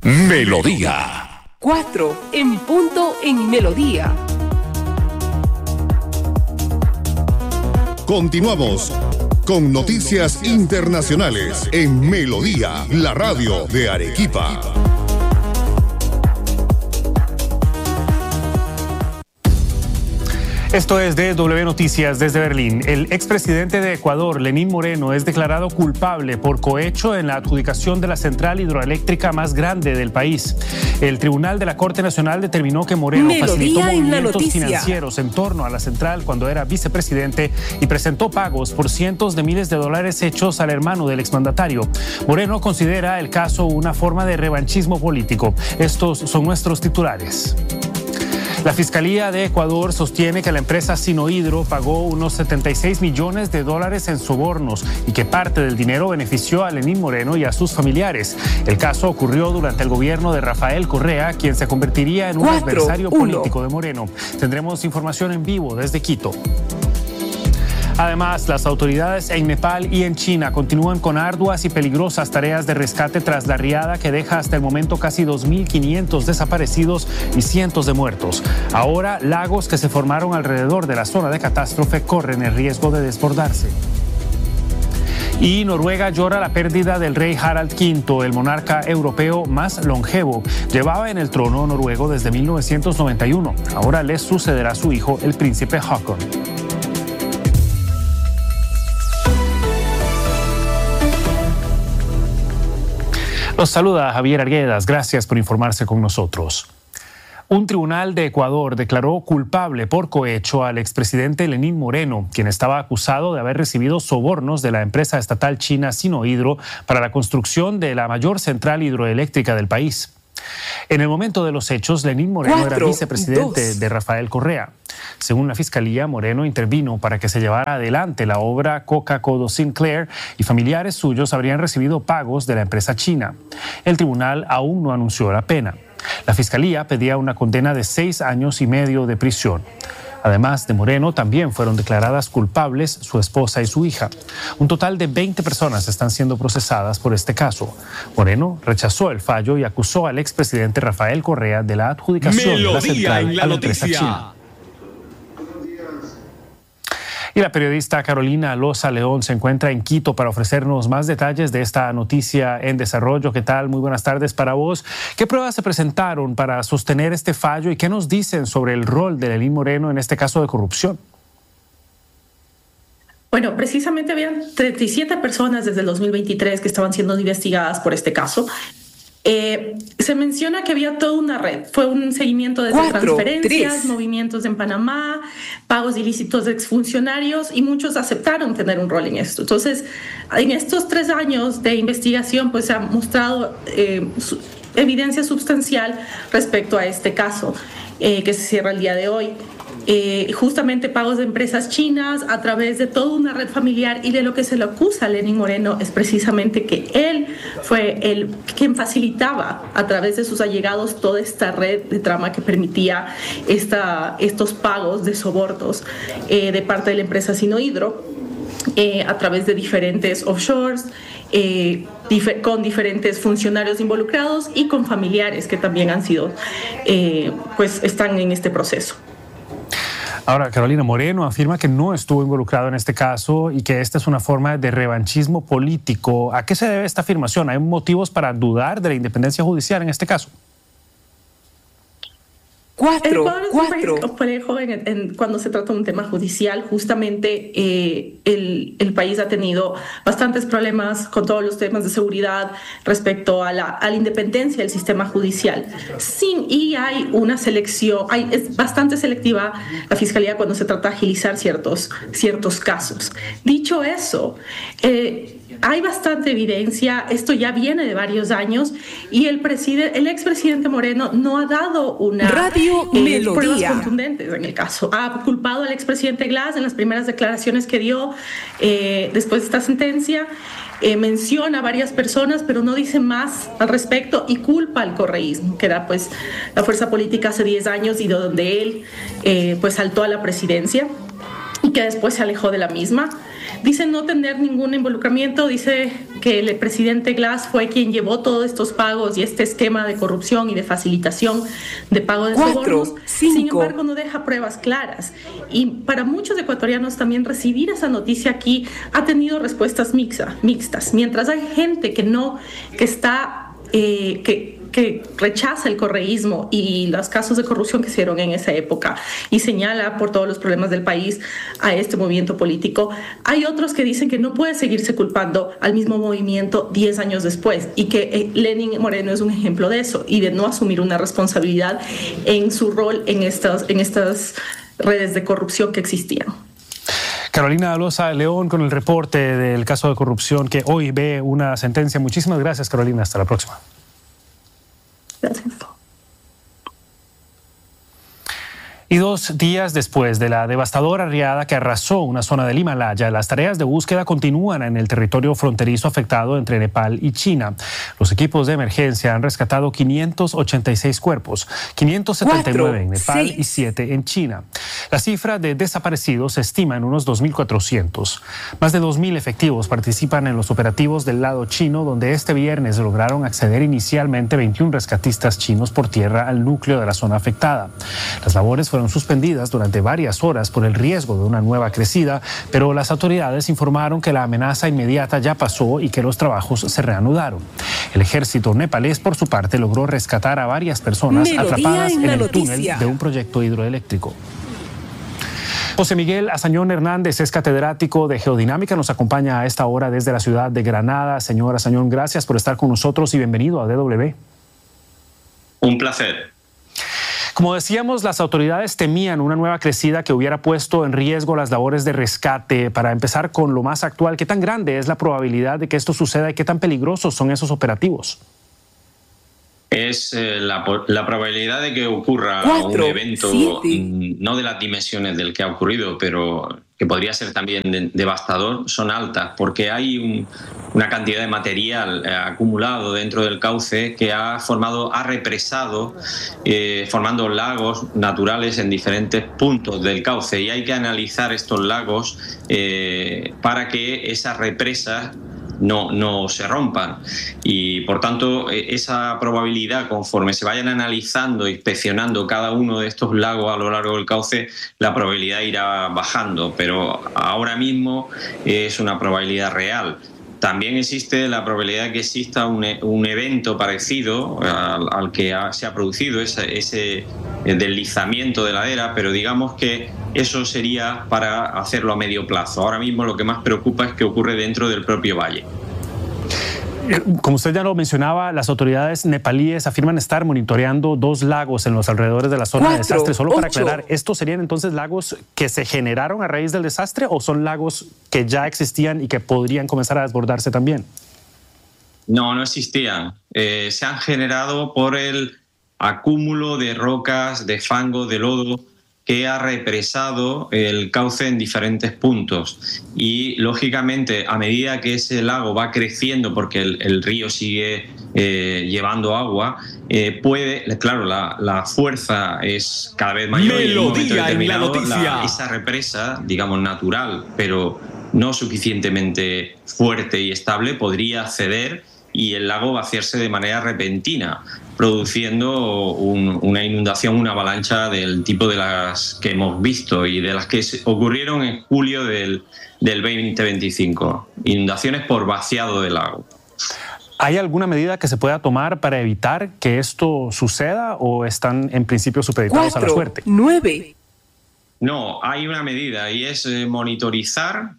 Melodía. 4 en punto en Melodía. Continuamos con noticias internacionales en Melodía, la radio de Arequipa. Esto es DW Noticias desde Berlín. El expresidente de Ecuador, Lenín Moreno, es declarado culpable por cohecho en la adjudicación de la central hidroeléctrica más grande del país. El Tribunal de la Corte Nacional determinó que Moreno facilitó movimientos financieros en torno a la central cuando era vicepresidente y presentó pagos por cientos de miles de dólares hechos al hermano del exmandatario. Moreno considera el caso una forma de revanchismo político. Estos son nuestros titulares. La Fiscalía de Ecuador sostiene que la empresa Sinohydro pagó unos 76 millones de dólares en sobornos y que parte del dinero benefició a Lenín Moreno y a sus familiares. El caso ocurrió durante el gobierno de Rafael Correa, quien se convertiría en un adversario político de Moreno. Tendremos información en vivo desde Quito. Además, las autoridades en Nepal y en China continúan con arduas y peligrosas tareas de rescate tras la riada que deja hasta el momento casi 2.500 desaparecidos y cientos de muertos. Ahora, lagos que se formaron alrededor de la zona de catástrofe corren el riesgo de desbordarse. Y Noruega llora la pérdida del rey Harald V, el monarca europeo más longevo. Llevaba en el trono noruego desde 1991. Ahora le sucederá a su hijo, el príncipe Håkon. Los saluda Javier Arguedas. Gracias por informarse con nosotros. Un tribunal de Ecuador declaró culpable por cohecho al expresidente Lenín Moreno, quien estaba acusado de haber recibido sobornos de la empresa estatal china Sinohydro para la construcción de la mayor central hidroeléctrica del país. En el momento de los hechos, Lenín Moreno era vicepresidente de Rafael Correa. Según la Fiscalía, Moreno intervino para que se llevara adelante la obra Coca-Cola Sinclair y familiares suyos habrían recibido pagos de la empresa china. El tribunal aún no anunció la pena. La Fiscalía pedía una condena de 6 años y medio de prisión. Además de Moreno, también fueron declaradas culpables su esposa y su hija. Un total de 20 personas están siendo procesadas por este caso. Moreno rechazó el fallo y acusó al expresidente Rafael Correa de la adjudicación de la central a la empresa china. Y la periodista Carolina Loza León se encuentra en Quito para ofrecernos más detalles de esta noticia en desarrollo. ¿Qué tal? Muy buenas tardes para vos. ¿Qué pruebas se presentaron para sostener este fallo y qué nos dicen sobre el rol de Lenín Moreno en este caso de corrupción? Bueno, precisamente habían 37 personas desde el 2023 que estaban siendo investigadas por este caso. Se menciona que había toda una red. Fue un seguimiento de transferencias, movimientos en Panamá, pagos ilícitos de exfuncionarios y muchos aceptaron tener un rol en esto. Entonces, en estos 3 años de investigación, pues se ha mostrado evidencia sustancial respecto a este caso que se cierra el día de hoy. Justamente pagos de empresas chinas a través de toda una red familiar, y de lo que se le acusa a Lenín Moreno es precisamente que él fue el quien facilitaba a través de sus allegados toda esta red de trama que permitía estos pagos de sobornos de parte de la empresa Sinohydro a través de diferentes offshores, con diferentes funcionarios involucrados y con familiares que también han sido, pues están en este proceso. Ahora, Carolina, Moreno afirma que no estuvo involucrado en este caso y que esta es una forma de revanchismo político. ¿A qué se debe esta afirmación? ¿Hay motivos para dudar de la independencia judicial en este caso? Ecuador es un país complejo cuando se trata de un tema judicial. Justamente el país ha tenido bastantes problemas con todos los temas de seguridad respecto a la independencia del sistema judicial. Y hay una selección, es bastante selectiva la Fiscalía cuando se trata de agilizar ciertos casos. Dicho eso, hay bastante evidencia, esto ya viene de varios años, y el expresidente Moreno no ha dado pruebas contundentes en el caso. Ha culpado al expresidente Glass en las primeras declaraciones que dio después de esta sentencia. Menciona a varias personas, pero no dice más al respecto, y culpa al correísmo, que era pues la fuerza política hace 10 años y de donde él pues saltó a la presidencia y que después se alejó de la misma. Dice no tener ningún involucramiento, dice que el presidente Glass fue quien llevó todos estos pagos y este esquema de corrupción y de facilitación de pago de sobornos. Sin embargo, no deja pruebas claras. Y para muchos ecuatorianos también recibir esa noticia aquí ha tenido respuestas mixtas. Mientras hay gente que rechaza el correísmo y los casos de corrupción que se dieron en esa época y señala por todos los problemas del país a este movimiento político, hay otros que dicen que no puede seguirse culpando al mismo movimiento 10 años después y que Lenín Moreno es un ejemplo de eso y de no asumir una responsabilidad en su rol en estas redes de corrupción que existían. Carolina Dalosa León con el reporte del caso de corrupción que hoy ve una sentencia. Muchísimas gracias, Carolina. Hasta la próxima. Gracias. Y 2 días después de la devastadora riada que arrasó una zona del Himalaya, las tareas de búsqueda continúan en el territorio fronterizo afectado entre Nepal y China. Los equipos de emergencia han rescatado 586 cuerpos, 579 en Nepal y 7 en China. La cifra de desaparecidos se estima en unos 2.400. Más de 2.000 efectivos participan en los operativos del lado chino, donde este viernes lograron acceder inicialmente 21 rescatistas chinos por tierra al núcleo de la zona afectada. Las labores fueron suspendidas durante varias horas por el riesgo de una nueva crecida, pero las autoridades informaron que la amenaza inmediata ya pasó y que los trabajos se reanudaron. El ejército nepalés, por su parte, logró rescatar a varias personas atrapadas en el túnel de un proyecto hidroeléctrico. José Miguel Azañón Hernández es catedrático de Geodinámica, nos acompaña a esta hora desde la ciudad de Granada. Señor Azañón, gracias por estar con nosotros y bienvenido a DW. Un placer. Como decíamos, las autoridades temían una nueva crecida que hubiera puesto en riesgo las labores de rescate. Para empezar con lo más actual, ¿qué tan grande es la probabilidad de que esto suceda y qué tan peligrosos son esos operativos? Es la probabilidad de que ocurra un evento, no de las dimensiones del que ha ocurrido, pero que podría ser también devastador, son altas, porque hay una cantidad de material acumulado dentro del cauce que ha represado, formando lagos naturales en diferentes puntos del cauce, y hay que analizar estos lagos para que esas represas no se rompan, y por tanto esa probabilidad, conforme se vayan analizando, inspeccionando cada uno de estos lagos a lo largo del cauce, la probabilidad irá bajando, pero ahora mismo es una probabilidad real. También existe la probabilidad de que exista un evento parecido al que se ha producido, ese deslizamiento de ladera, pero digamos que eso sería para hacerlo a medio plazo. Ahora mismo lo que más preocupa es que ocurre dentro del propio valle. Como usted ya lo mencionaba, las autoridades nepalíes afirman estar monitoreando 2 lagos en los alrededores de la zona de desastre. Solo para aclarar, ¿estos serían entonces lagos que se generaron a raíz del desastre o son lagos que ya existían y que podrían comenzar a desbordarse también? No existían. Se han generado por el acúmulo de rocas, de fango, de lodo, que ha represado el cauce en diferentes puntos, y lógicamente a medida que ese lago va creciendo, porque el río sigue llevando agua, claro, la fuerza es cada vez mayor y en un momento determinado esa represa, digamos natural, pero no suficientemente fuerte y estable, podría ceder y el lago vaciarse de manera repentina, produciendo una inundación, una avalancha del tipo de las que hemos visto y de las que ocurrieron en julio del 2025. Inundaciones por vaciado del lago. ¿Hay alguna medida que se pueda tomar para evitar que esto suceda o están en principio supeditados a la suerte? 9. No, hay una medida y es monitorizar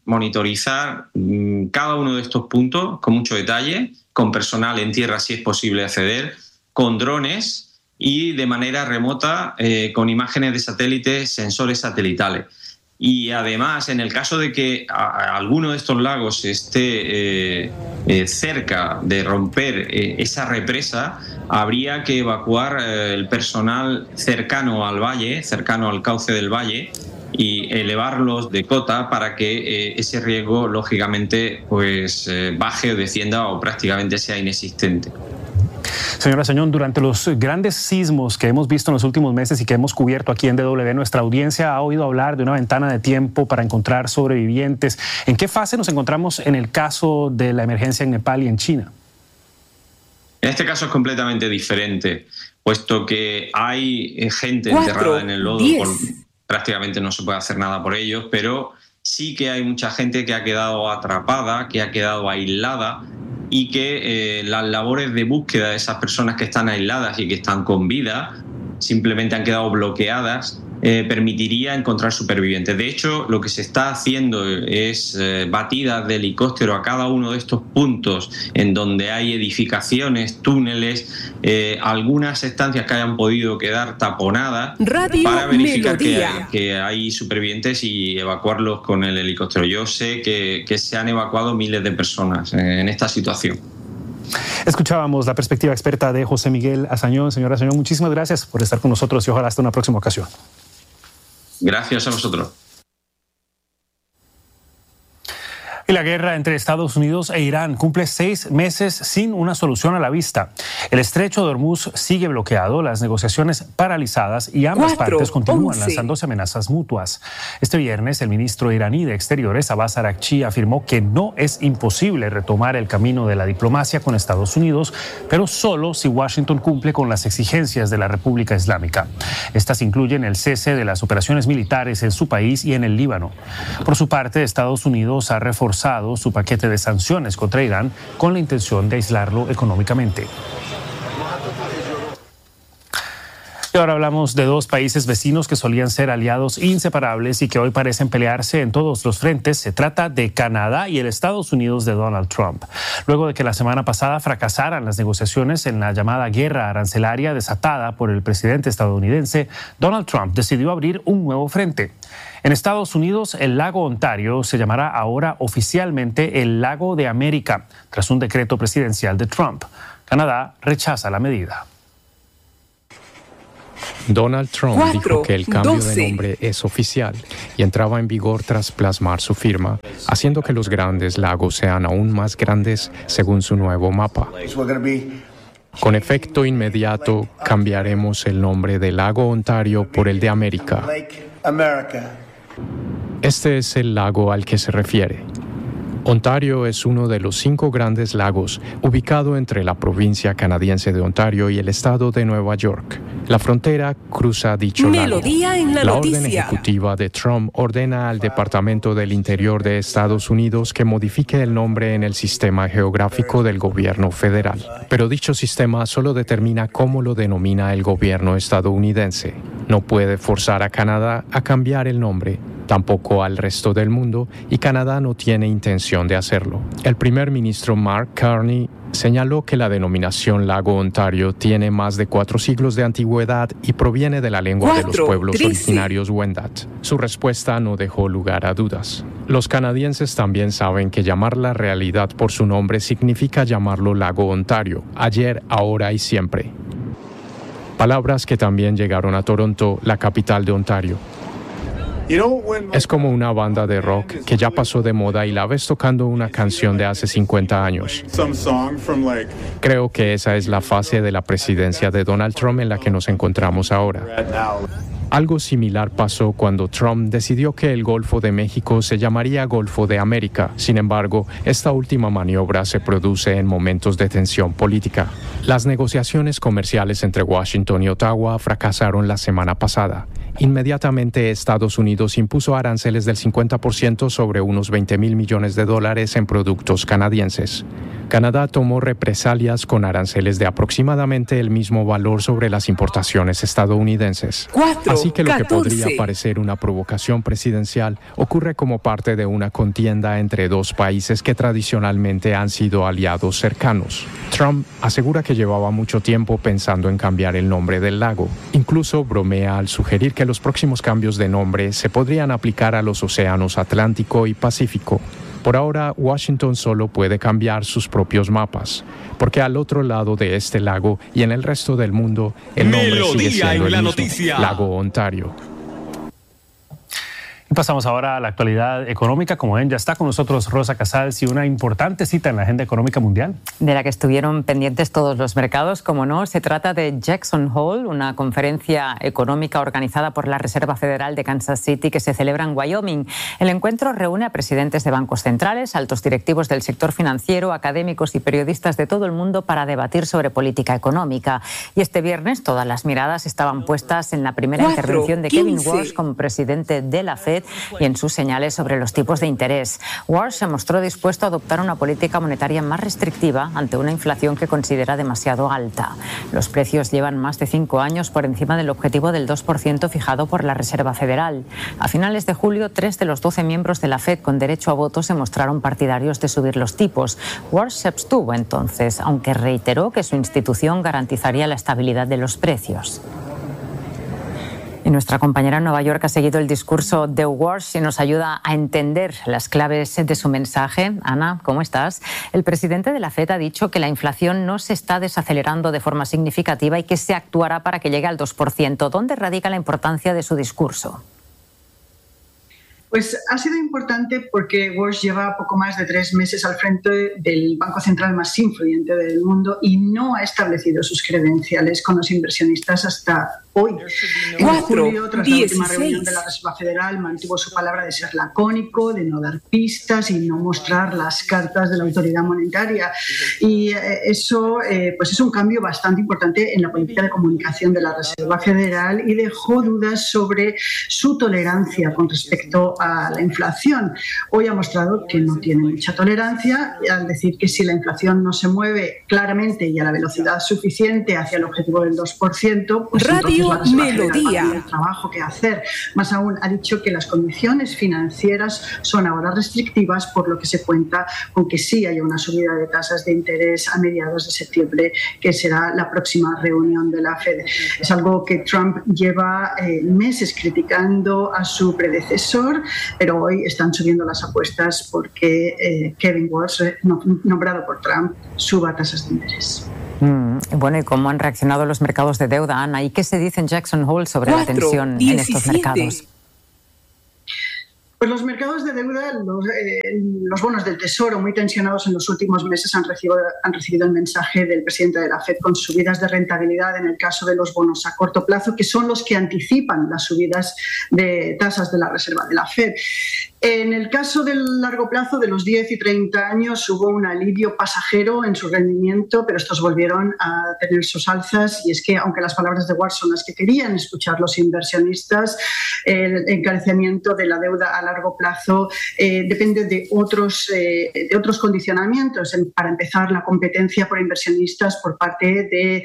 cada uno de estos puntos con mucho detalle, con personal en tierra si es posible acceder, con drones y de manera remota con imágenes de satélites, sensores satelitales. Y además, en el caso de que alguno de estos lagos esté cerca de romper esa represa, habría que evacuar el personal cercano al valle, cercano al cauce del valle, y elevarlos de cota para que ese riesgo, lógicamente, baje o descienda o prácticamente sea inexistente. Señora Sañón, durante los grandes sismos que hemos visto en los últimos meses y que hemos cubierto aquí en DW, nuestra audiencia ha oído hablar de una ventana de tiempo para encontrar sobrevivientes. ¿En qué fase nos encontramos en el caso de la emergencia en Nepal y en China? En este caso es completamente diferente, puesto que hay gente enterrada en el lodo, prácticamente no se puede hacer nada por ellos, pero sí que hay mucha gente que ha quedado atrapada, que ha quedado aislada, y que las labores de búsqueda de esas personas que están aisladas y que están con vida simplemente han quedado bloqueadas, permitiría encontrar supervivientes. De hecho, lo que se está haciendo es batidas de helicóptero a cada uno de estos puntos en donde hay edificaciones, túneles, algunas estancias que hayan podido quedar taponadas para verificar que hay supervivientes y evacuarlos con el helicóptero. Yo sé que se han evacuado miles de personas en esta situación. Escuchábamos la perspectiva experta de José Miguel Azañón. Señora Azañón, muchísimas gracias por estar con nosotros y ojalá hasta una próxima ocasión. Gracias a vosotros. Y la guerra entre Estados Unidos e Irán cumple 6 meses sin una solución a la vista. El estrecho de Hormuz sigue bloqueado, las negociaciones paralizadas y ambas partes continúan lanzándose amenazas mutuas. Este viernes, el ministro iraní de Exteriores, Abbas Araghchi, afirmó que no es imposible retomar el camino de la diplomacia con Estados Unidos, pero solo si Washington cumple con las exigencias de la República Islámica. Estas incluyen el cese de las operaciones militares en su país y en el Líbano. Por su parte, Estados Unidos ha reforzado su paquete de sanciones contra Irán con la intención de aislarlo económicamente. Y ahora hablamos de dos países vecinos que solían ser aliados inseparables y que hoy parecen pelearse en todos los frentes. Se trata de Canadá y el Estados Unidos de Donald Trump. Luego de que la semana pasada fracasaran las negociaciones en la llamada guerra arancelaria desatada por el presidente estadounidense, Donald Trump decidió abrir un nuevo frente. En Estados Unidos, el lago Ontario se llamará ahora oficialmente el Lago de América, tras un decreto presidencial de Trump. Canadá rechaza la medida. Donald Trump dijo que el cambio de nombre es oficial y entraba en vigor tras plasmar su firma, haciendo que los grandes lagos sean aún más grandes según su nuevo mapa. Con efecto inmediato, cambiaremos el nombre del lago Ontario por el de América. Este es el lago al que se refiere. Ontario es uno de los 5 grandes lagos, ubicado entre la provincia canadiense de Ontario y el estado de Nueva York. La frontera cruza dicho lago. La orden ejecutiva de Trump ordena al Departamento del Interior de Estados Unidos que modifique el nombre en el sistema geográfico del gobierno federal. Pero dicho sistema solo determina cómo lo denomina el gobierno estadounidense. No puede forzar a Canadá a cambiar el nombre, tampoco al resto del mundo, y Canadá no tiene intención de hacerlo. El primer ministro Mark Carney señaló que la denominación Lago Ontario tiene más de 4 siglos de antigüedad y proviene de la lengua de los pueblos originarios Wendat. Su respuesta no dejó lugar a dudas. Los canadienses también saben que llamar la realidad por su nombre significa llamarlo Lago Ontario, ayer, ahora y siempre. Palabras que también llegaron a Toronto, la capital de Ontario. Es como una banda de rock que ya pasó de moda y la ves tocando una canción de hace 50 años. Creo que esa es la fase de la presidencia de Donald Trump en la que nos encontramos ahora. Algo similar pasó cuando Trump decidió que el Golfo de México se llamaría Golfo de América. Sin embargo, esta última maniobra se produce en momentos de tensión política. Las negociaciones comerciales entre Washington y Ottawa fracasaron la semana pasada. Inmediatamente, Estados Unidos impuso aranceles del 50% sobre unos $20,000 millones en productos canadienses. Canadá tomó represalias con aranceles de aproximadamente el mismo valor sobre las importaciones estadounidenses. Así que lo que podría parecer una provocación presidencial ocurre como parte de una contienda entre dos países que tradicionalmente han sido aliados cercanos. Trump asegura que llevaba mucho tiempo pensando en cambiar el nombre del lago. Incluso bromea al sugerir que los próximos cambios de nombre se podrían aplicar a los océanos Atlántico y Pacífico. Por ahora, Washington solo puede cambiar sus propios mapas, porque al otro lado de este lago y en el resto del mundo, el nombre sigue siendo el mismo, Lago Ontario. Pasamos ahora a la actualidad económica. Como ven, ya está con nosotros Rosa Casals y una importante cita en la agenda económica mundial. De la que estuvieron pendientes todos los mercados, como no. Se trata de Jackson Hole, una conferencia económica organizada por la Reserva Federal de Kansas City que se celebra en Wyoming. El encuentro reúne a presidentes de bancos centrales, altos directivos del sector financiero, académicos y periodistas de todo el mundo para debatir sobre política económica. Y este viernes todas las miradas estaban puestas en la primera intervención de Kevin Warsh como presidente de la Fed y en sus señales sobre los tipos de interés. Warsh se mostró dispuesto a adoptar una política monetaria más restrictiva ante una inflación que considera demasiado alta. Los precios llevan más de 5 años por encima del objetivo del 2% fijado por la Reserva Federal. A finales de julio, 3 de los 12 miembros de la Fed con derecho a voto se mostraron partidarios de subir los tipos. Warsh se abstuvo entonces, aunque reiteró que su institución garantizaría la estabilidad de los precios. Y nuestra compañera en Nueva York ha seguido el discurso de Warsh y nos ayuda a entender las claves de su mensaje. Ana, ¿cómo estás? El presidente de la Fed ha dicho que la inflación no se está desacelerando de forma significativa y que se actuará para que llegue al 2%. ¿Dónde radica la importancia de su discurso? Pues ha sido importante porque Warsh lleva poco más de 3 meses al frente del banco central más influyente del mundo y no ha establecido sus credenciales con los inversionistas hasta hoy. En julio, tras la última reunión de la Reserva Federal, mantuvo su palabra de ser lacónico, de no dar pistas y no mostrar las cartas de la autoridad monetaria. Y eso pues es un cambio bastante importante en la política de comunicación de la Reserva Federal y dejó dudas sobre su tolerancia con respecto a la inflación. Hoy ha mostrado que no tiene mucha tolerancia al decir que si la inflación no se mueve claramente y a la velocidad suficiente hacia el objetivo del 2%, pues Radio Melodía. El trabajo que hacer. Más aún, ha dicho que las condiciones financieras son ahora restrictivas, por lo que se cuenta con que sí haya una subida de tasas de interés a mediados de septiembre, que será la próxima reunión de la Fed. Es algo que Trump lleva meses criticando a su predecesor, pero hoy están subiendo las apuestas porque Kevin Warsh, nombrado por Trump, suba tasas de interés. Bueno, ¿y cómo han reaccionado los mercados de deuda, Ana? ¿Y qué se dice en Jackson Hole sobre la tensión en estos mercados? Pues los mercados de deuda, los bonos del Tesoro muy tensionados en los últimos meses han recibido el mensaje del presidente de la Fed con subidas de rentabilidad en el caso de los bonos a corto plazo, que son los que anticipan las subidas de tasas de la Reserva de la Fed. En el caso del largo plazo, de los 10 y 30 años, hubo un alivio pasajero en su rendimiento, pero estos volvieron a tener sus alzas. Y es que, aunque las palabras de Warsh son las que querían escuchar los inversionistas, el encarecimiento de la deuda a largo plazo depende de otros condicionamientos. Para empezar, la competencia por inversionistas por parte de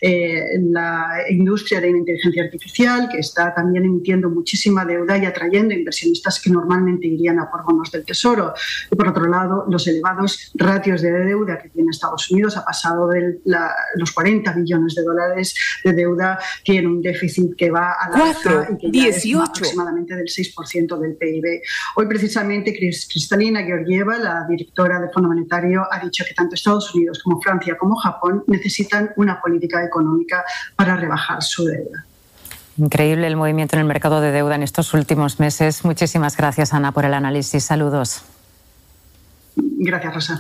la industria de la inteligencia artificial, que está también emitiendo muchísima deuda y atrayendo inversionistas que normalmente irían a por bonos del Tesoro. Y por otro lado, los elevados ratios de deuda que tiene Estados Unidos, ha pasado de los 40 billones de dólares de deuda, tiene un déficit que va a la alza y que ya es aproximadamente del 6% del PIB. Hoy precisamente Kristalina Georgieva, la directora del Fondo Monetario, ha dicho que tanto Estados Unidos como Francia como Japón necesitan una política económica para rebajar su deuda. Increíble el movimiento en el mercado de deuda en estos últimos meses. Muchísimas gracias, Ana, por el análisis. Saludos. Gracias, Rosa.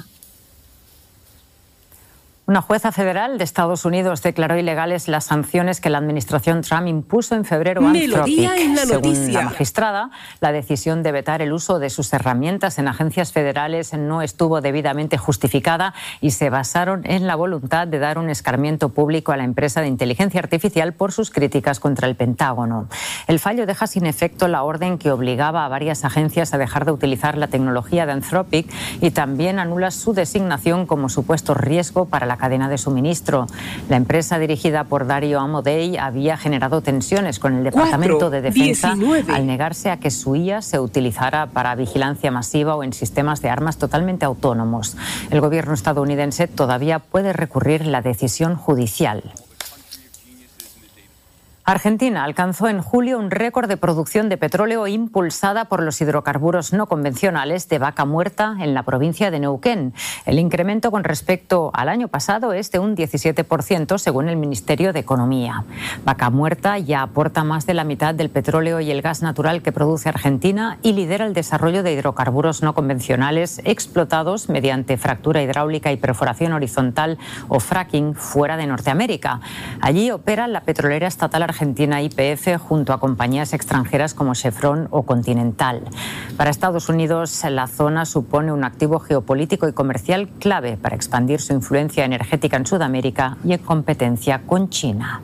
Una jueza federal de Estados Unidos declaró ilegales las sanciones que la administración Trump impuso en febrero a Anthropic. Según la magistrada, la decisión de vetar el uso de sus herramientas en agencias federales no estuvo debidamente justificada y se basaron en la voluntad de dar un escarmiento público a la empresa de inteligencia artificial por sus críticas contra el Pentágono. El fallo deja sin efecto la orden que obligaba a varias agencias a dejar de utilizar la tecnología de Anthropic y también anula su designación como supuesto riesgo para la cadena de suministro. La empresa dirigida por Dario Amodei había generado tensiones con el Departamento de Defensa al negarse a que su IA se utilizara para vigilancia masiva o en sistemas de armas totalmente autónomos. El gobierno estadounidense todavía puede recurrir la decisión judicial. Argentina alcanzó en julio un récord de producción de petróleo impulsada por los hidrocarburos no convencionales de Vaca Muerta en la provincia de Neuquén. El incremento con respecto al año pasado es de un 17% según el Ministerio de Economía. Vaca Muerta ya aporta más de la mitad del petróleo y el gas natural que produce Argentina y lidera el desarrollo de hidrocarburos no convencionales explotados mediante fractura hidráulica y perforación horizontal o fracking fuera de Norteamérica. Allí opera la petrolera estatal argentina YPF junto a compañías extranjeras como Chevron o Continental. Para Estados Unidos, la zona supone un activo geopolítico y comercial clave para expandir su influencia energética en Sudamérica y en competencia con China.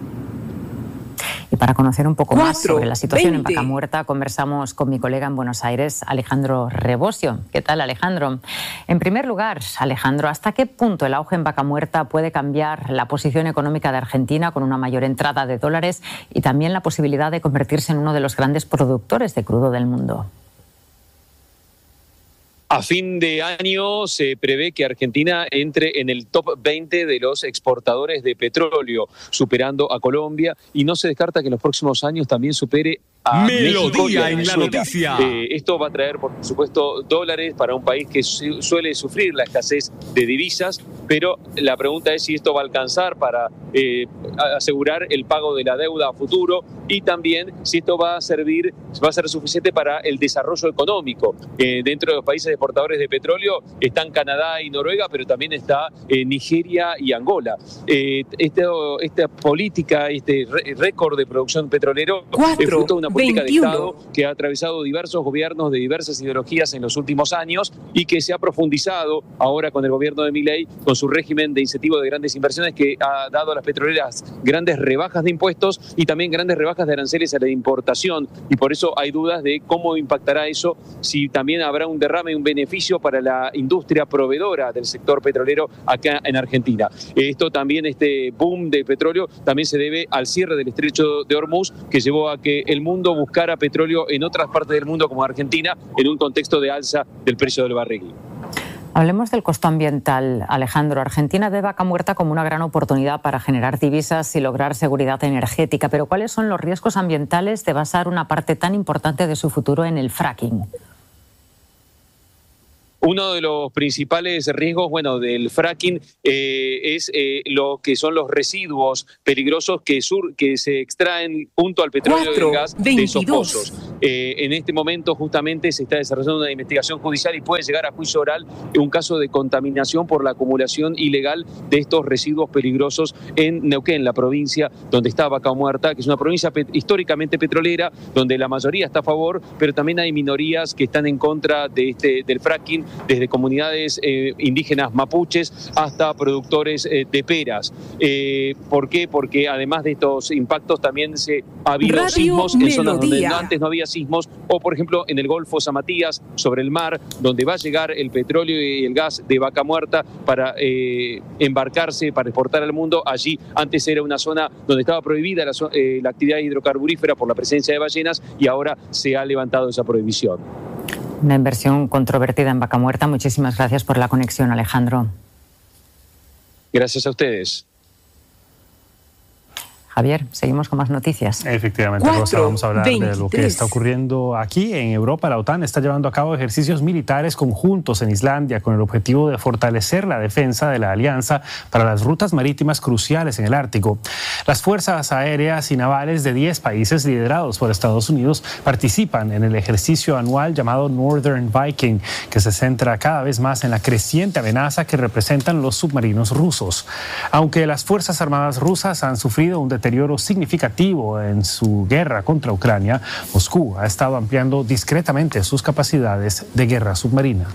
Y para conocer un poco más sobre la situación en Vaca Muerta, conversamos con mi colega en Buenos Aires, Alejandro Rebosio. ¿Qué tal, Alejandro? En primer lugar, Alejandro, ¿hasta qué punto el auge en Vaca Muerta puede cambiar la posición económica de Argentina con una mayor entrada de dólares y también la posibilidad de convertirse en uno de los grandes productores de crudo del mundo? A fin de año se prevé que Argentina entre en el top 20 de los exportadores de petróleo, superando a Colombia, y no se descarta que en los próximos años también supere a Melodía en la noticia. Esto va a traer, por supuesto, dólares para un país que suele sufrir la escasez de divisas, pero la pregunta es si esto va a alcanzar para asegurar el pago de la deuda a futuro y también si esto va a ser suficiente para el desarrollo económico. Dentro de los países exportadores de petróleo están Canadá y Noruega, pero también está Nigeria y Angola. Esta política, este récord de producción petrolero es fruto de una política de Estado que ha atravesado diversos gobiernos de diversas ideologías en los últimos años y que se ha profundizado ahora con el gobierno de Milei, con su régimen de incentivo de grandes inversiones que ha dado a las petroleras grandes rebajas de impuestos y también grandes rebajas de aranceles a la importación, y por eso hay dudas de cómo impactará eso, si también habrá un derrame y un beneficio para la industria proveedora del sector petrolero acá en Argentina. Esto también, este boom de petróleo, también se debe al cierre del estrecho de Hormuz, que llevó a que el mundo buscara petróleo en otras partes del mundo como Argentina en un contexto de alza del precio del barril. Hablemos del costo ambiental, Alejandro. Argentina ve Vaca Muerta como una gran oportunidad para generar divisas y lograr seguridad energética, pero ¿cuáles son los riesgos ambientales de basar una parte tan importante de su futuro en el fracking? Uno de los principales riesgos, del fracking es lo que son los residuos peligrosos que se extraen junto al petróleo y el gas de esos pozos. En este momento justamente se está desarrollando una investigación judicial y puede llegar a juicio oral un caso de contaminación por la acumulación ilegal de estos residuos peligrosos en Neuquén, la provincia donde está Vaca Muerta, que es una provincia históricamente petrolera, donde la mayoría está a favor, pero también hay minorías que están en contra del fracking, desde comunidades indígenas mapuches hasta productores de peras. ¿Por qué? Porque además de estos impactos también ha habido sismos en zonas donde antes no había sismos, o por ejemplo en el Golfo San Matías, sobre el mar, donde va a llegar el petróleo y el gas de Vaca Muerta para embarcarse, para exportar al mundo. Allí antes era una zona donde estaba prohibida la actividad hidrocarburífera por la presencia de ballenas, y ahora se ha levantado esa prohibición. Una inversión controvertida en Vaca Muerta. Muchísimas gracias por la conexión, Alejandro. Gracias a ustedes. Javier, seguimos con más noticias. Efectivamente, Rosa, vamos a hablar de lo que está ocurriendo aquí en Europa. La OTAN está llevando a cabo ejercicios militares conjuntos en Islandia con el objetivo de fortalecer la defensa de la alianza para las rutas marítimas cruciales en el Ártico. Las fuerzas aéreas y navales de 10 países liderados por Estados Unidos participan en el ejercicio anual llamado Northern Viking, que se centra cada vez más en la creciente amenaza que representan los submarinos rusos. Aunque las Fuerzas Armadas rusas han sufrido un deterioro significativo en su guerra contra Ucrania, Moscú ha estado ampliando discretamente sus capacidades de guerra submarina.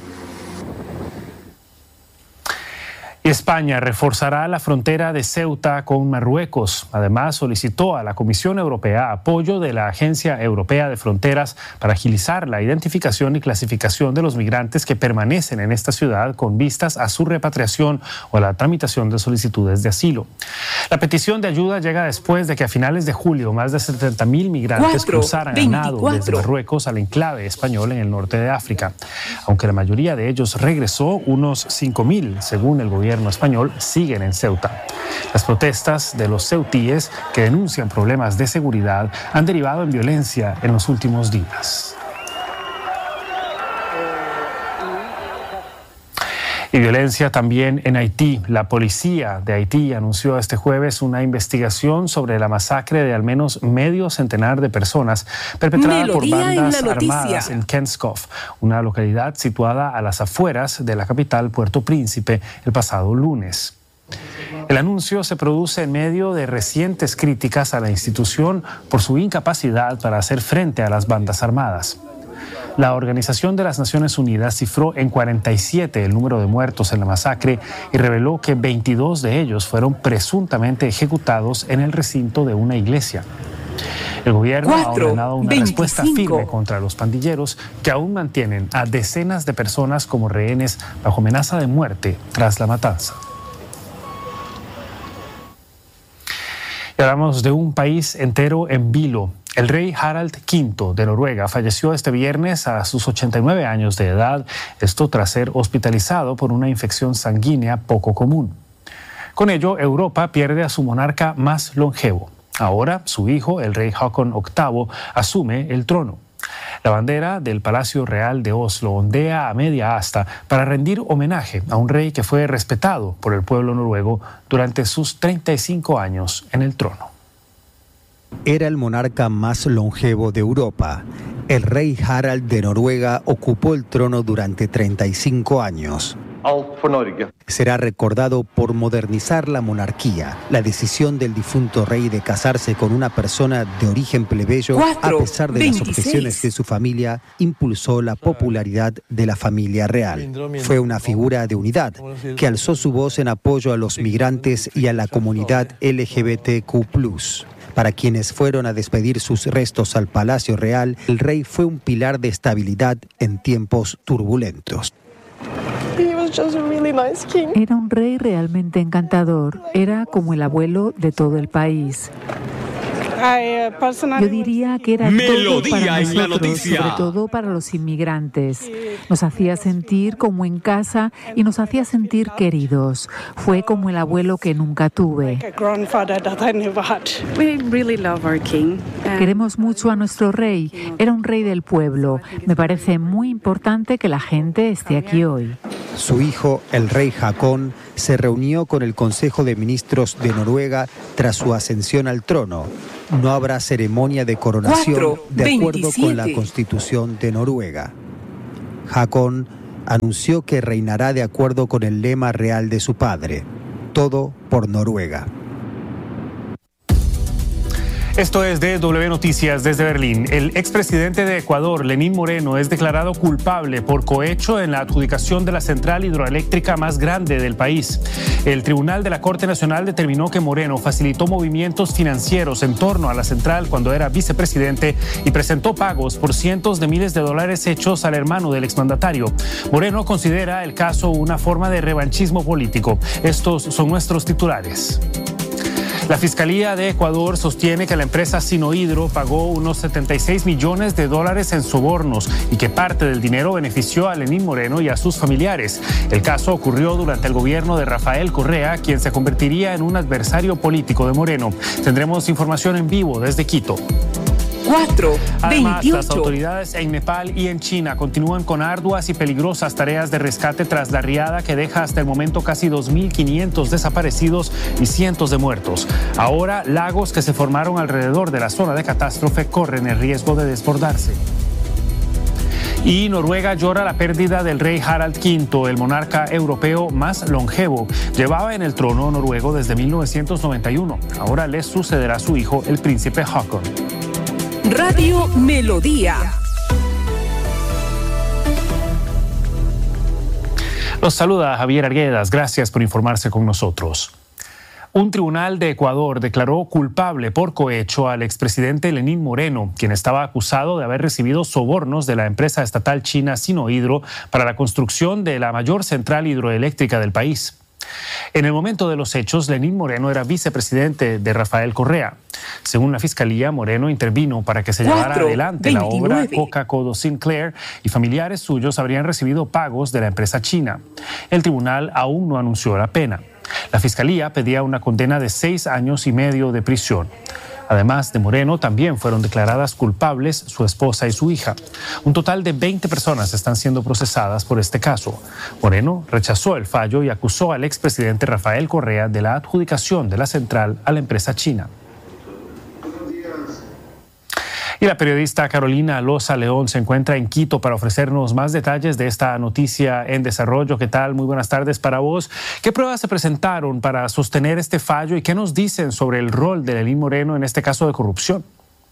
Y España reforzará la frontera de Ceuta con Marruecos. Además, solicitó a la Comisión Europea apoyo de la Agencia Europea de Fronteras para agilizar la identificación y clasificación de los migrantes que permanecen en esta ciudad con vistas a su repatriación o a la tramitación de solicitudes de asilo. La petición de ayuda llega después de que a finales de julio más de 70.000 migrantes cruzaran a nado desde Marruecos al enclave español en el norte de África. Aunque la mayoría de ellos regresó, unos 5.000, según el gobierno gobierno español siguen en Ceuta. Las protestas de los ceutíes que denuncian problemas de seguridad han derivado en violencia en los últimos días. Y violencia también en Haití. La policía de Haití anunció este jueves una investigación sobre la masacre de al menos medio centenar de personas perpetrada por bandas armadas en Kenskoff, una localidad situada a las afueras de la capital Puerto Príncipe, el pasado lunes. El anuncio se produce en medio de recientes críticas a la institución por su incapacidad para hacer frente a las bandas armadas. La Organización de las Naciones Unidas cifró en 47 el número de muertos en la masacre y reveló que 22 de ellos fueron presuntamente ejecutados en el recinto de una iglesia. El gobierno ha ordenado una respuesta firme contra los pandilleros que aún mantienen a decenas de personas como rehenes bajo amenaza de muerte tras la matanza. Y hablamos de un país entero en vilo. El rey Harald V de Noruega falleció este viernes a sus 89 años de edad, esto tras ser hospitalizado por una infección sanguínea poco común. Con ello, Europa pierde a su monarca más longevo. Ahora, su hijo, el rey Håkon VIII, asume el trono. La bandera del Palacio Real de Oslo ondea a media asta para rendir homenaje a un rey que fue respetado por el pueblo noruego durante sus 35 años en el trono. Era el monarca más longevo de Europa. El rey Harald de Noruega ocupó el trono durante 35 años. Será recordado por modernizar la monarquía. La decisión del difunto rey de casarse con una persona de origen plebeyo, a pesar de las objeciones de su familia, impulsó la popularidad de la familia real. Fue una figura de unidad que alzó su voz en apoyo a los migrantes y a la comunidad LGBTQ+. Para quienes fueron a despedir sus restos al Palacio Real, el rey fue un pilar de estabilidad en tiempos turbulentos. Era un rey realmente encantador. Era como el abuelo de todo el país. Yo diría que era todo para nosotros, sobre todo para los inmigrantes. Nos hacía sentir como en casa y nos hacía sentir queridos. Fue como el abuelo que nunca tuve. Queremos mucho a nuestro rey. Era un rey del pueblo. Me parece muy importante que la gente esté aquí hoy. Su hijo, el rey Håkon, se reunió con el Consejo de Ministros de Noruega tras su ascensión al trono. No habrá ceremonia de coronación de acuerdo con la Constitución de Noruega. Håkon anunció que reinará de acuerdo con el lema real de su padre: todo por Noruega. Esto es DW Noticias desde Berlín. El expresidente de Ecuador, Lenín Moreno, es declarado culpable por cohecho en la adjudicación de la central hidroeléctrica más grande del país. El Tribunal de la Corte Nacional determinó que Moreno facilitó movimientos financieros en torno a la central cuando era vicepresidente y presentó pagos por cientos de miles de dólares hechos al hermano del exmandatario. Moreno considera el caso una forma de revanchismo político. Estos son nuestros titulares. La Fiscalía de Ecuador sostiene que la empresa Sinohydro pagó unos 76 millones de dólares en sobornos y que parte del dinero benefició a Lenín Moreno y a sus familiares. El caso ocurrió durante el gobierno de Rafael Correa, quien se convertiría en un adversario político de Moreno. Tendremos información en vivo desde Quito. Además, las autoridades en Nepal y en China continúan con arduas y peligrosas tareas de rescate tras la riada que deja hasta el momento casi 2.500 desaparecidos y cientos de muertos. Ahora, lagos que se formaron alrededor de la zona de catástrofe corren el riesgo de desbordarse. Y Noruega llora la pérdida del rey Harald V, el monarca europeo más longevo. Llevaba en el trono noruego desde 1991. Ahora le sucederá a su hijo, el príncipe Håkon. Radio Melodía. Los saluda Javier Arguedas. Gracias por informarse con nosotros. Un tribunal de Ecuador declaró culpable por cohecho al expresidente Lenín Moreno, quien estaba acusado de haber recibido sobornos de la empresa estatal china Sinohydro para la construcción de la mayor central hidroeléctrica del país. En el momento de los hechos, Lenín Moreno era vicepresidente de Rafael Correa. Según la Fiscalía, Moreno intervino para que se llevara adelante la obra Coca-Codo Sinclair y familiares suyos habrían recibido pagos de la empresa china. El tribunal aún no anunció la pena. La Fiscalía pedía una condena de 6 años y medio de prisión. Además de Moreno, también fueron declaradas culpables su esposa y su hija. Un total de 20 personas están siendo procesadas por este caso. Moreno rechazó el fallo y acusó al expresidente Rafael Correa de la adjudicación de la central a la empresa china. Y la periodista Carolina Loza León se encuentra en Quito para ofrecernos más detalles de esta noticia en desarrollo. ¿Qué tal? Muy buenas tardes para vos. ¿Qué pruebas se presentaron para sostener este fallo y qué nos dicen sobre el rol de Lenín Moreno en este caso de corrupción?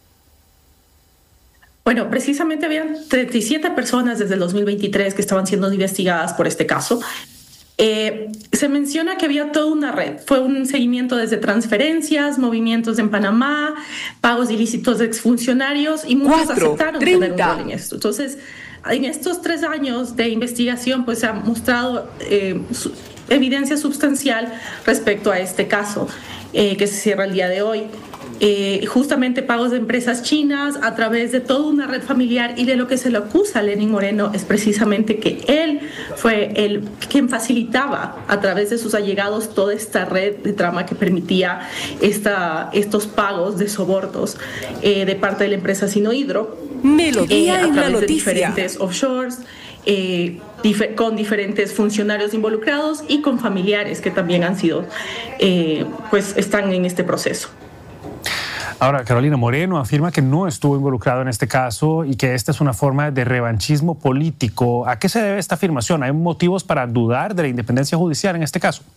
Bueno, precisamente habían 37 personas desde el 2023 que estaban siendo investigadas por este caso. Se menciona que había toda una red. Fue un seguimiento desde transferencias, movimientos en Panamá, pagos ilícitos de exfuncionarios y muchos aceptaron tener un rol en esto. Entonces, en estos 3 años de investigación, pues se ha mostrado evidencia sustancial respecto a este caso que se cierra el día de hoy. Justamente pagos de empresas chinas a través de toda una red familiar, y de lo que se le acusa a Lenín Moreno es precisamente que él fue quien facilitaba a través de sus allegados toda esta red de trama que permitía estos pagos de sobornos de parte de la empresa Sinohydro Melodía en a la través de noticia. diferentes offshores, con diferentes funcionarios involucrados y con familiares que también han sido, pues están en este proceso. Ahora, Carolina, Moreno afirma que no estuvo involucrado en este caso y que esta es una forma de revanchismo político. ¿A qué se debe esta afirmación? ¿Hay motivos para dudar de la independencia judicial en este caso?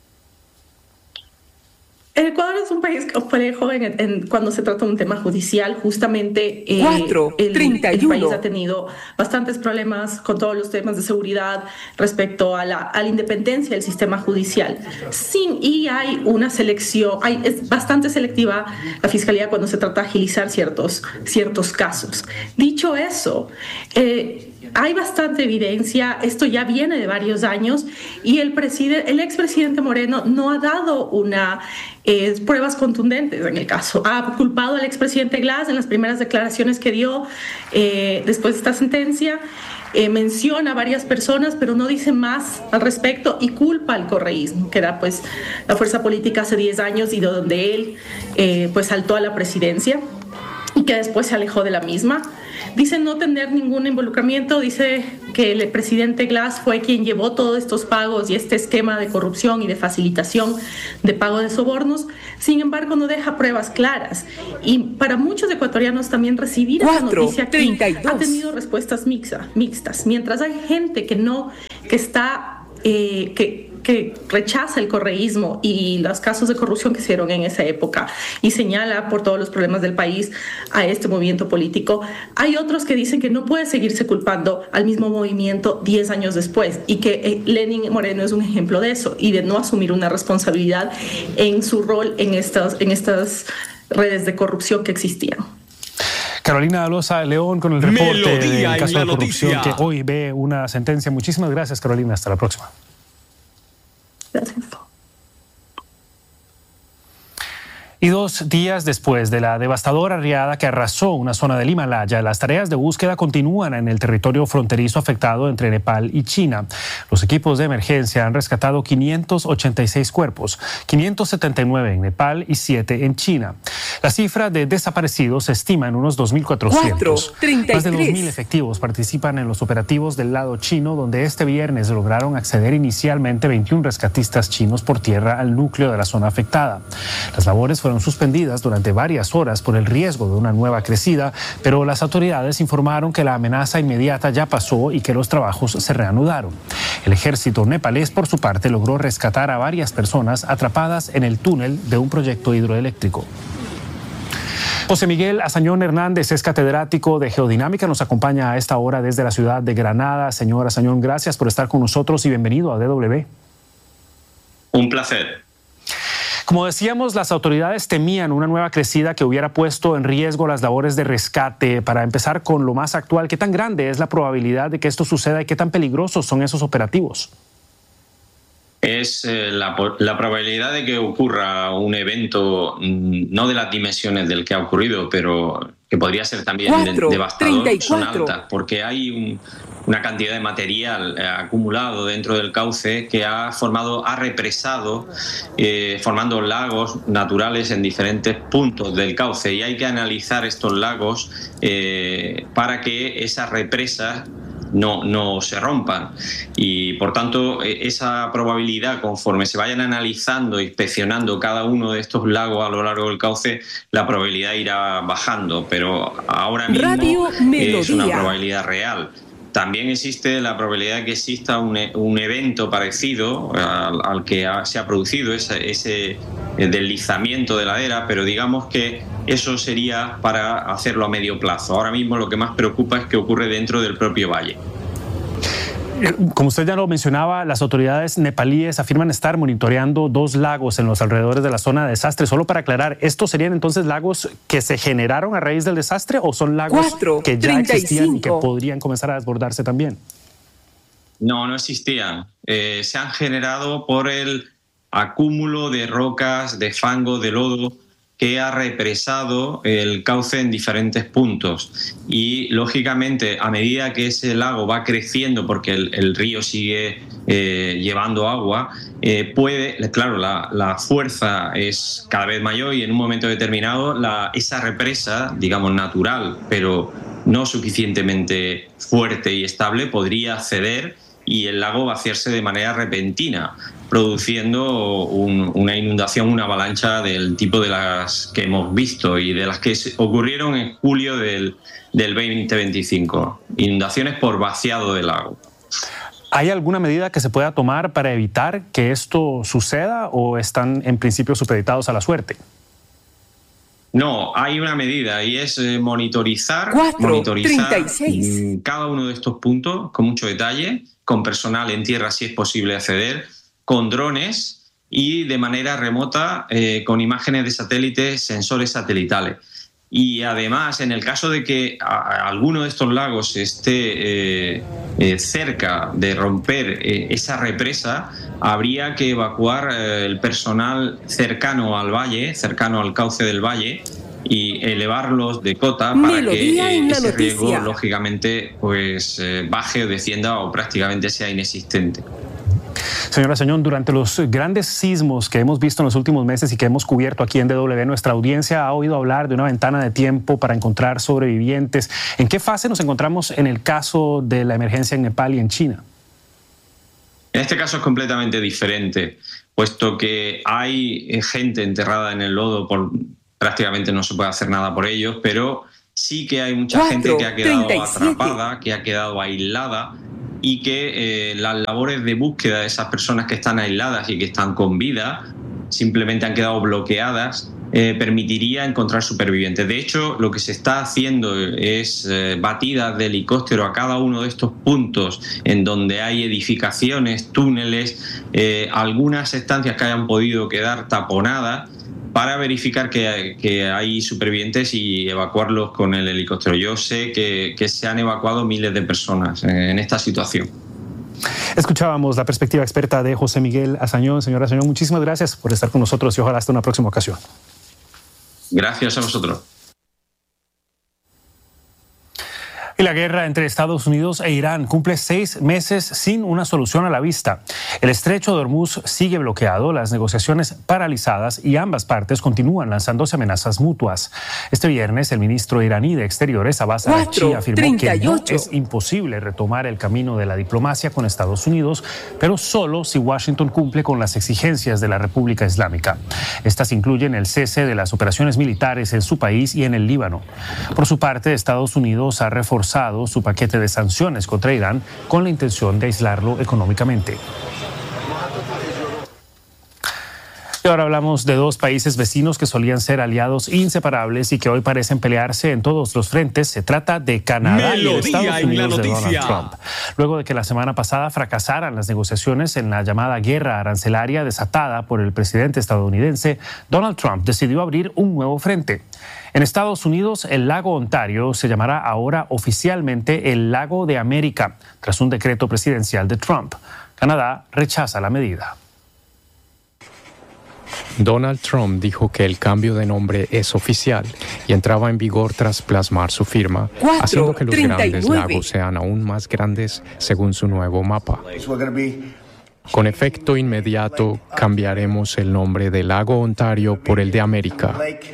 El Ecuador es un país complejo cuando se trata de un tema judicial. Justamente el país ha tenido bastantes problemas con todos los temas de seguridad respecto a la independencia del sistema judicial. Y hay una selección, es bastante selectiva la Fiscalía cuando se trata de agilizar ciertos casos. Dicho eso, hay bastante evidencia, esto ya viene de varios años, y el expresidente Moreno no ha dado pruebas contundentes en el caso. Ha culpado al expresidente Glass en las primeras declaraciones que dio después de esta sentencia. Menciona a varias personas, pero no dice más al respecto, y culpa al correísmo, que era pues la fuerza política hace 10 años y de donde él pues saltó a la presidencia y que después se alejó de la misma. Dice no tener ningún involucramiento, dice que el presidente Glass fue quien llevó todos estos pagos y este esquema de corrupción y de facilitación de pago de sobornos. Sin embargo, no deja pruebas claras. Y para muchos ecuatorianos también recibir esa noticia aquí ha tenido respuestas mixtas. Mientras hay gente que rechaza el correísmo y los casos de corrupción que se dieron en esa época y señala por todos los problemas del país a este movimiento político, hay otros que dicen que no puede seguirse culpando al mismo movimiento 10 años después, y que Lenín Moreno es un ejemplo de eso y de no asumir una responsabilidad en su rol en estas redes de corrupción que existían. Carolina Loza León con el reporte del caso de corrupción que hoy ve una sentencia. Muchísimas gracias, Carolina. Hasta la próxima. Gracias. Y 2 días después de la devastadora riada que arrasó una zona del Himalaya, las tareas de búsqueda continúan en el territorio fronterizo afectado entre Nepal y China. Los equipos de emergencia han rescatado 586 cuerpos, 579 en Nepal y 7 en China. La cifra de desaparecidos se estima en unos 2.400. Más de 2.000 efectivos participan en los operativos del lado chino, donde este viernes lograron acceder inicialmente 21 rescatistas chinos por tierra al núcleo de la zona afectada. Las labores fueron suspendidas durante varias horas por el riesgo de una nueva crecida, pero las autoridades informaron que la amenaza inmediata ya pasó y que los trabajos se reanudaron. El ejército nepalés, por su parte, logró rescatar a varias personas atrapadas en el túnel de un proyecto hidroeléctrico. José Miguel Azañón Hernández es catedrático de Geodinámica, nos acompaña a esta hora desde la ciudad de Granada. Señor Azañón, gracias por estar con nosotros y bienvenido a DW. Un placer. Como decíamos, las autoridades temían una nueva crecida que hubiera puesto en riesgo las labores de rescate. Para empezar con lo más actual, ¿qué tan grande es la probabilidad de que esto suceda y qué tan peligrosos son esos operativos? Es la probabilidad de que ocurra un evento, no de las dimensiones del que ha ocurrido, pero que podría ser también devastador, 34. Son altas, porque hay una cantidad de material acumulado dentro del cauce que ha represado, formando lagos naturales en diferentes puntos del cauce, y hay que analizar estos lagos para que esas represas no se rompan, y por tanto esa probabilidad, conforme se vayan analizando, inspeccionando cada uno de estos lagos a lo largo del cauce, la probabilidad irá bajando, pero ahora mismo es una probabilidad real. También existe la probabilidad de que exista un evento parecido al que se ha producido, ese deslizamiento de ladera, pero digamos que eso sería para hacerlo a medio plazo. Ahora mismo lo que más preocupa es que ocurre dentro del propio valle. Como usted ya lo mencionaba, las autoridades nepalíes afirman estar monitoreando 2 lagos en los alrededores de la zona de desastre. Solo para aclarar, ¿estos serían entonces lagos que se generaron a raíz del desastre o son lagos que ya existían y que podrían comenzar a desbordarse también? No existían. Se han generado por el acúmulo de rocas, de fango, de lodo, que ha represado el cauce en diferentes puntos, y lógicamente a medida que ese lago va creciendo, porque el río sigue llevando agua, la fuerza es cada vez mayor, y en un momento determinado esa represa, digamos natural, pero no suficientemente fuerte y estable, podría ceder y el lago vaciarse de manera repentina, produciendo una inundación, una avalancha del tipo de las que hemos visto y de las que ocurrieron en julio del 2025. Inundaciones por vaciado del lago. ¿Hay alguna medida que se pueda tomar para evitar que esto suceda o están en principio supeditados a la suerte? No, hay una medida, y es monitorizar cada uno de estos puntos con mucho detalle, con personal en tierra si es posible acceder, con drones y de manera remota con imágenes de satélites, sensores satelitales. Y además, en el caso de que alguno de estos lagos esté cerca de romper esa represa, habría que evacuar el personal cercano al valle, cercano al cauce del valle, y elevarlos de cota para que ese riesgo, lógicamente, baje o descienda o prácticamente sea inexistente. Señora Asañón, durante los grandes sismos que hemos visto en los últimos meses y que hemos cubierto aquí en DW, nuestra audiencia ha oído hablar de una ventana de tiempo para encontrar sobrevivientes. ¿En qué fase nos encontramos en el caso de la emergencia en Nepal y en China? En este caso es completamente diferente, puesto que hay gente enterrada en el lodo, prácticamente no se puede hacer nada por ellos, pero sí que hay mucha gente que ha quedado atrapada, que ha quedado aislada, y que las labores de búsqueda de esas personas que están aisladas y que están con vida simplemente han quedado bloqueadas, permitiría encontrar supervivientes. De hecho, lo que se está haciendo es batidas de helicóptero a cada uno de estos puntos en donde hay edificaciones, túneles, algunas estancias que hayan podido quedar taponadas, para verificar que hay supervivientes y evacuarlos con el helicóptero. Yo sé que se han evacuado miles de personas en esta situación. Escuchábamos la perspectiva experta de José Miguel Asañón. Señora Asañón, muchísimas gracias por estar con nosotros y ojalá hasta una próxima ocasión. Gracias a vosotros. Y la guerra entre Estados Unidos e Irán cumple 6 meses sin una solución a la vista. El estrecho de Hormuz sigue bloqueado, las negociaciones paralizadas y ambas partes continúan lanzándose amenazas mutuas. Este viernes, el ministro iraní de Exteriores, Abbas Araghchi, afirmó que no es imposible retomar el camino de la diplomacia con Estados Unidos, pero solo si Washington cumple con las exigencias de la República Islámica. Estas incluyen el cese de las operaciones militares en su país y en el Líbano. Por su parte, Estados Unidos ha reforzado su paquete de sanciones contra Irán con la intención de aislarlo económicamente. Y ahora hablamos de 2 países vecinos que solían ser aliados inseparables y que hoy parecen pelearse en todos los frentes. Se trata de Canadá y de Estados Unidos de Donald Trump. Luego de que la semana pasada fracasaran las negociaciones en la llamada guerra arancelaria desatada por el presidente estadounidense, Donald Trump decidió abrir un nuevo frente. En Estados Unidos, el lago Ontario se llamará ahora oficialmente el Lago de América, tras un decreto presidencial de Trump. Canadá rechaza la medida. Donald Trump dijo que el cambio de nombre es oficial y entraba en vigor tras plasmar su firma, haciendo que los grandes lagos sean aún más grandes según su nuevo mapa. Con efecto inmediato, cambiaremos el nombre del lago Ontario por el de América.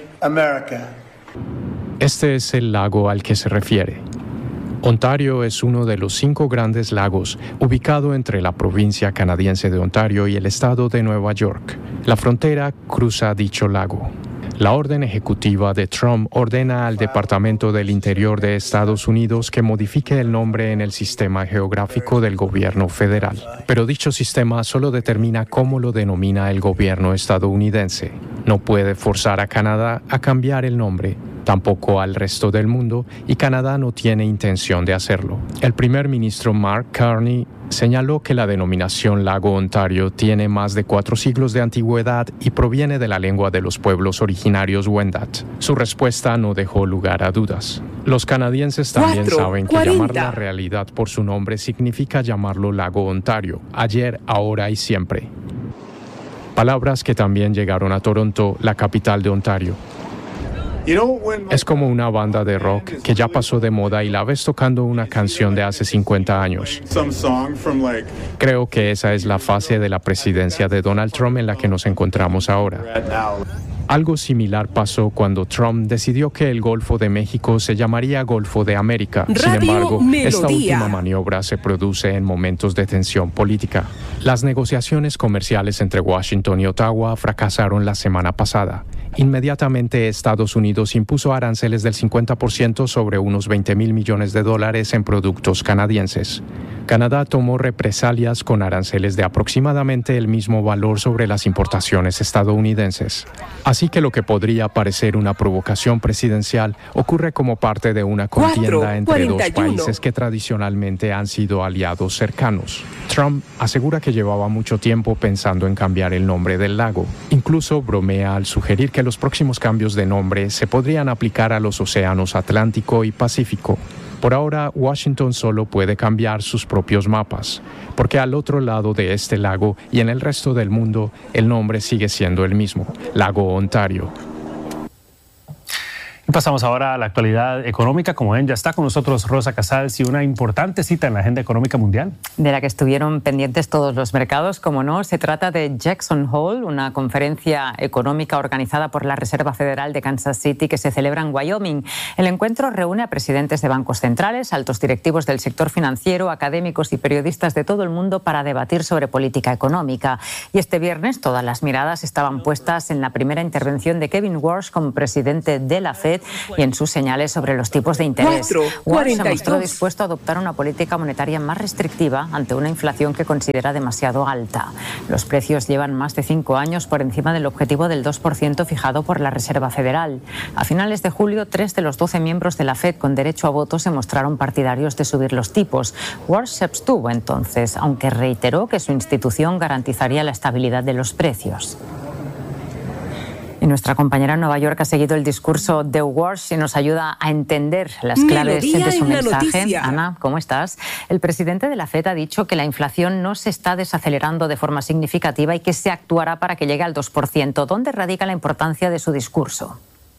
Este es el lago al que se refiere. Ontario es uno de los 5 grandes lagos, ubicado entre la provincia canadiense de Ontario y el estado de Nueva York. La frontera cruza dicho lago. La orden ejecutiva de Trump ordena al Departamento del Interior de Estados Unidos que modifique el nombre en el sistema geográfico del gobierno federal. Pero dicho sistema solo determina cómo lo denomina el gobierno estadounidense. No puede forzar a Canadá a cambiar el nombre, tampoco al resto del mundo, y Canadá no tiene intención de hacerlo. El primer ministro Mark Carney señaló que la denominación Lago Ontario tiene más de 4 siglos de antigüedad y proviene de la lengua de los pueblos originarios Wendat. Su respuesta no dejó lugar a dudas. Los canadienses también saben que llamar la realidad por su nombre significa llamarlo Lago Ontario, ayer, ahora y siempre. Palabras que también llegaron a Toronto, la capital de Ontario. Es como una banda de rock que ya pasó de moda y la ves tocando una canción de hace 50 años. Creo que esa es la fase de la presidencia de Donald Trump en la que nos encontramos ahora. Algo similar pasó cuando Trump decidió que el Golfo de México se llamaría Golfo de América. Sin embargo, esta última maniobra se produce en momentos de tensión política. Las negociaciones comerciales entre Washington y Ottawa fracasaron la semana pasada. Inmediatamente Estados Unidos impuso aranceles del 50% sobre unos $20,000 millones en productos canadienses. Canadá tomó represalias con aranceles de aproximadamente el mismo valor sobre las importaciones estadounidenses. Así que lo que podría parecer una provocación presidencial ocurre como parte de una contienda entre dos países que tradicionalmente han sido aliados cercanos. Trump asegura que llevaba mucho tiempo pensando en cambiar el nombre del lago. Incluso bromea al sugerir que los próximos cambios de nombre se podrían aplicar a los océanos Atlántico y Pacífico. Por ahora, Washington solo puede cambiar sus propios mapas, porque al otro lado de este lago y en el resto del mundo, el nombre sigue siendo el mismo, Lago Ontario. Y pasamos ahora a la actualidad económica. Como ven, ya está con nosotros Rosa Casals y una importante cita en la agenda económica mundial. De la que estuvieron pendientes todos los mercados, como no. Se trata de Jackson Hole, una conferencia económica organizada por la Reserva Federal de Kansas City que se celebra en Wyoming. El encuentro reúne a presidentes de bancos centrales, altos directivos del sector financiero, académicos y periodistas de todo el mundo para debatir sobre política económica. Y este viernes todas las miradas estaban puestas en la primera intervención de Kevin Warsh como presidente de la Fed y en sus señales sobre los tipos de interés. Warsh se mostró dispuesto a adoptar una política monetaria más restrictiva ante una inflación que considera demasiado alta. Los precios llevan más de 5 años por encima del objetivo del 2% fijado por la Reserva Federal. A finales de julio, 3 de los 12 miembros de la Fed con derecho a voto se mostraron partidarios de subir los tipos. Warsh se abstuvo entonces, aunque reiteró que su institución garantizaría la estabilidad de los precios. Y nuestra compañera en Nueva York ha seguido el discurso de Warsh y nos ayuda a entender las claves de su mensaje. Ana, ¿cómo estás? El presidente de la Fed ha dicho que la inflación no se está desacelerando de forma significativa y que se actuará para que llegue al 2%. ¿Dónde radica la importancia de su discurso?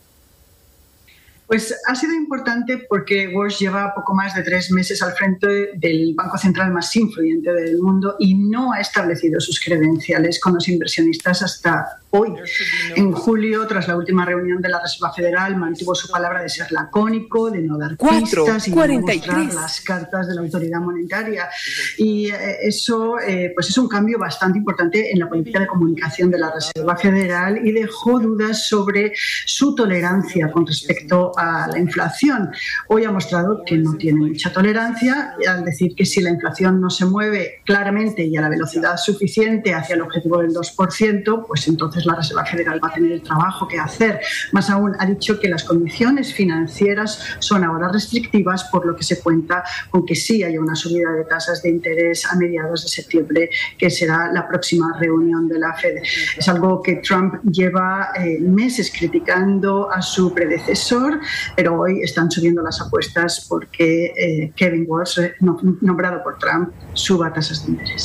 Pues ha sido importante porque Warsh lleva poco más de 3 meses al frente del banco central más influyente del mundo y no ha establecido sus credenciales con los inversionistas hasta hoy. En julio, tras la última reunión de la Reserva Federal, mantuvo su palabra de ser lacónico, de no dar pistas y de mostrar las cartas de la autoridad monetaria. Y eso pues es un cambio bastante importante en la política de comunicación de la Reserva Federal y dejó dudas sobre su tolerancia con respecto a la inflación. Hoy ha mostrado que no tiene mucha tolerancia al decir que si la inflación no se mueve claramente y a la velocidad suficiente hacia el objetivo del 2%, pues entonces la Reserva Federal va a tener el trabajo que hacer. Más aún, ha dicho que las condiciones financieras son ahora restrictivas, por lo que se cuenta con que sí haya una subida de tasas de interés a mediados de septiembre, que será la próxima reunión de la Fed. Es algo que Trump lleva meses criticando a su predecesor, pero hoy están subiendo las apuestas porque Kevin Warsh, nombrado por Trump, suba tasas de interés.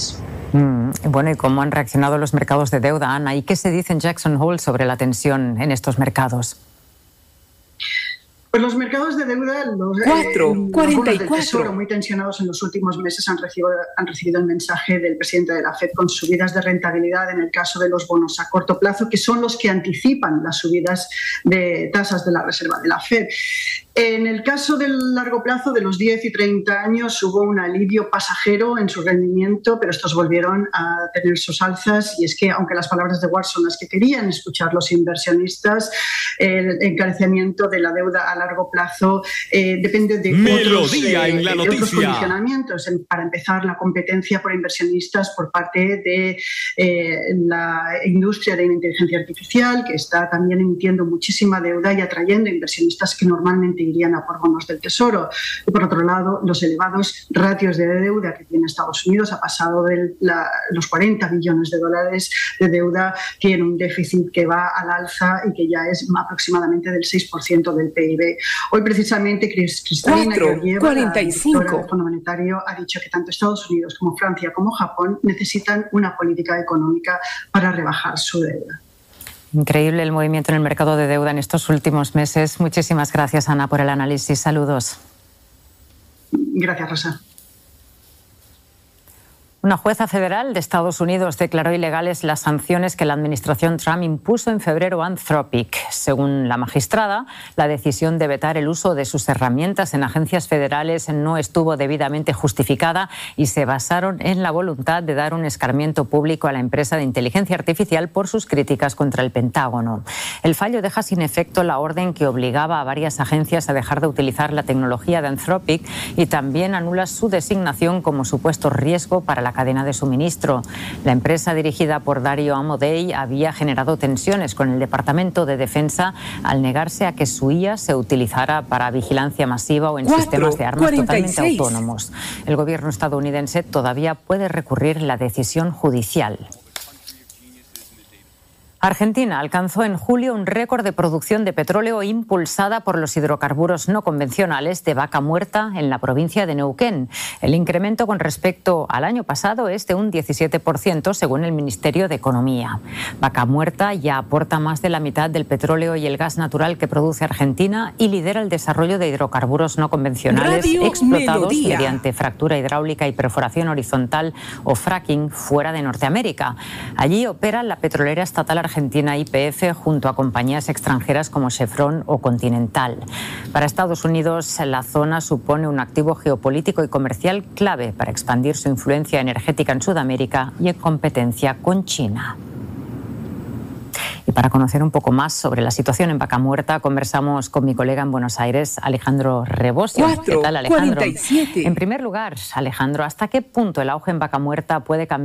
Bueno, ¿y cómo han reaccionado los mercados de deuda, Ana? ¿Y qué se dice en Jackson Hole sobre la tensión en estos mercados? Pues los mercados de deuda, los bonos del Tesoro muy tensionados en los últimos meses han recibido el mensaje del presidente de la FED con subidas de rentabilidad en el caso de los bonos a corto plazo, que son los que anticipan las subidas de tasas de la Reserva de la FED. En el caso del largo plazo, de los 10 y 30 años, hubo un alivio pasajero en su rendimiento, pero estos volvieron a tener sus alzas. Y es que, aunque las palabras de Ward son las que querían escuchar los inversionistas, el encarecimiento de la deuda a largo plazo depende de otros condicionamientos. Para empezar, la competencia por inversionistas por parte de la industria de la inteligencia artificial, que está también emitiendo muchísima deuda y atrayendo inversionistas que normalmente irían a por bonos del Tesoro. Y por otro lado, los elevados ratios de deuda que tiene Estados Unidos, ha pasado de los 40 billones de dólares de deuda, tiene un déficit que va al alza y que ya es aproximadamente del 6% del PIB. Hoy precisamente Kristalina Georgieva, la directora del Fondo Monetario, ha dicho que tanto Estados Unidos como Francia como Japón necesitan una política económica para rebajar su deuda. Increíble el movimiento en el mercado de deuda en estos últimos meses. Muchísimas gracias, Ana, por el análisis. Saludos. Gracias, Rosa. Una jueza federal de Estados Unidos declaró ilegales las sanciones que la administración Trump impuso en febrero a Anthropic. Según la magistrada, la decisión de vetar el uso de sus herramientas en agencias federales no estuvo debidamente justificada y se basaron en la voluntad de dar un escarmiento público a la empresa de inteligencia artificial por sus críticas contra el Pentágono. El fallo deja sin efecto la orden que obligaba a varias agencias a dejar de utilizar la tecnología de Anthropic y también anula su designación como supuesto riesgo para la cadena de suministro. La empresa dirigida por Dario Amodei había generado tensiones con el Departamento de Defensa al negarse a que su IA se utilizara para vigilancia masiva o en sistemas de armas totalmente autónomos. El gobierno estadounidense todavía puede recurrir la decisión judicial. Argentina alcanzó en julio un récord de producción de petróleo impulsada por los hidrocarburos no convencionales de Vaca Muerta en la provincia de Neuquén. El incremento con respecto al año pasado es de un 17% según el Ministerio de Economía. Vaca Muerta ya aporta más de la mitad del petróleo y el gas natural que produce Argentina y lidera el desarrollo de hidrocarburos no convencionales explotados mediante fractura hidráulica y perforación horizontal o fracking fuera de Norteamérica. Allí opera la petrolera estatal Argentina YPF junto a compañías extranjeras como Chevron o Continental. Para Estados Unidos, la zona supone un activo geopolítico y comercial clave para expandir su influencia energética en Sudamérica y en competencia con China. Y para conocer un poco más sobre la situación en Vaca Muerta, conversamos con mi colega en Buenos Aires, Alejandro Rebosio. ¿Qué tal, Alejandro? 47. En primer lugar, Alejandro, ¿hasta qué punto el auge en Vaca Muerta puede cambiar